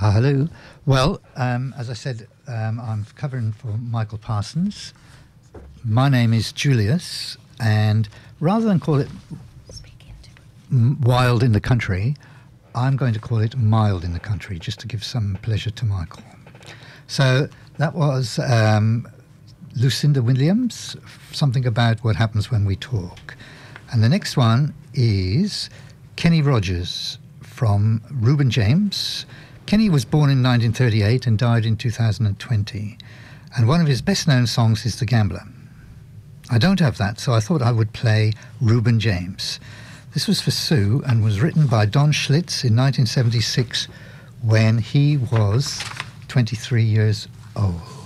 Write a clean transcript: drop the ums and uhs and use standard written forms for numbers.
Hello. Well, as I said, I'm covering for Michael Parsons. My name is Julius, and rather than call it Wild in the Country, I'm going to call it Mild in the Country, just to give some pleasure to Michael. So that was Lucinda Williams, Something About What Happens When We Talk. And the next one is Kenny Rogers from Reuben James. Kenny was born in 1938 and died in 2020. And one of his best-known songs is The Gambler. I don't have that, so I thought I would play Reuben James. This was for Sue and was written by Don Schlitz in 1976 when he was 23 years old.